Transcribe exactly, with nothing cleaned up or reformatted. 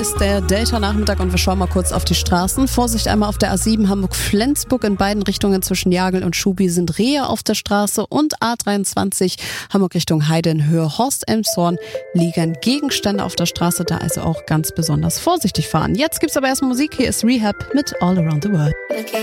Ist der Delta-Nachmittag und wir schauen mal kurz auf die Straßen. Vorsicht einmal auf der A sieben Hamburg-Flensburg in beiden Richtungen zwischen Jagel und Schubi sind Rehe auf der Straße und A dreiundzwanzig Hamburg Richtung Heide in Höhe Horst-Elmshorn liegen Gegenstände auf der Straße, da also auch ganz besonders vorsichtig fahren. Jetzt gibt's aber erstmal Musik, hier ist Rehab mit All Around the World.